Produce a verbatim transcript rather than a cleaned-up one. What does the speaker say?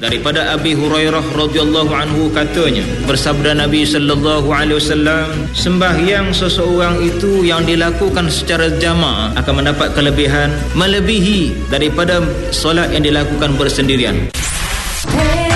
daripada Abi Hurairah radhiyallahu anhu katanya, bersabda Nabi sallallahu alaihi wasallam, sembahyang seseorang itu yang dilakukan secara jamaah akan mendapat kelebihan melebihi daripada solat yang dilakukan bersendirian.